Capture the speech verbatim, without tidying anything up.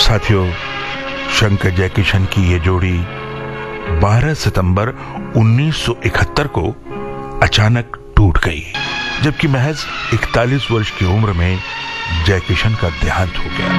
साथियों, शंकर जयकिशन की ये जोड़ी बारह सितंबर उन्नीस सौ इकहत्तर को अचानक टूट गई, जबकि महज इकतालीस वर्ष की उम्र में जयकिशन का देहांत हो गया।